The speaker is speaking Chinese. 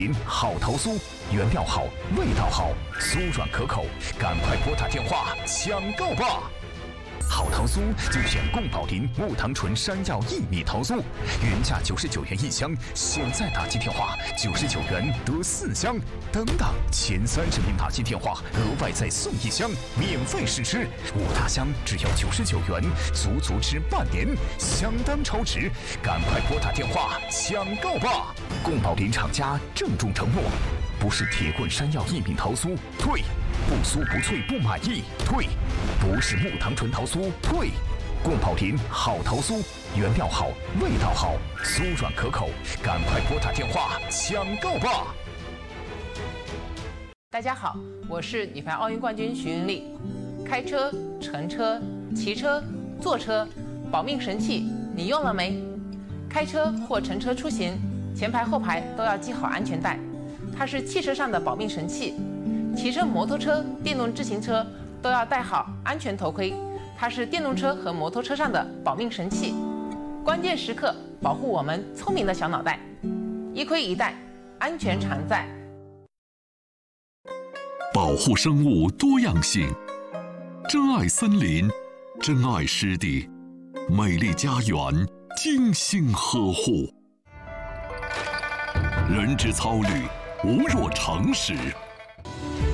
好桃酥，原料好，味道好，酥软可口，赶快拨打电话抢购吧！好桃酥就选贡宝林木糖醇山药薏米桃酥，原价99元1箱，现在打进电话99元得4箱，等等，前30名打进电话额外再送1箱，免费试吃，5大箱只要99元，足足吃半年，相当超值，赶快拨打电话抢购吧！贡宝林厂家郑重承诺，不是铁棍山药薏米桃酥，退；不酥不脆不满意，退；不是木糖醇桃酥，退。贡宝林好桃酥，原料好，味道好，酥软可口，赶快拨打电话抢购吧！ 大家好，我是女排奥运冠军徐云丽。开车、乘车、骑车、坐车，保命神器你用了没？开车或乘车出行，前排后排都要系好安全带，它是汽车上的保命神器。骑乘摩托车、电动自行车都要戴好安全头盔，它是电动车和摩托车上的保命神器。关键时刻保护我们聪明的小脑袋，一盔一带，安全常在。 保护生物多样性，珍爱森林，珍爱湿地，美丽家园精心呵护。人之操履，无若常识。